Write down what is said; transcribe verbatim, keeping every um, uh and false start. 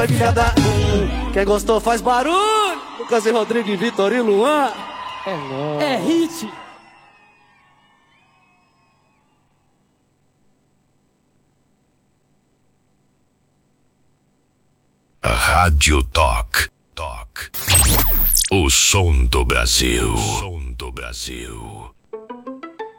Cada um, quem gostou faz barulho. Lucas e Rodrigo, Vitor e Luan. É nóis. É hit. Rádio Toc. Toc. O som do Brasil. O som do Brasil.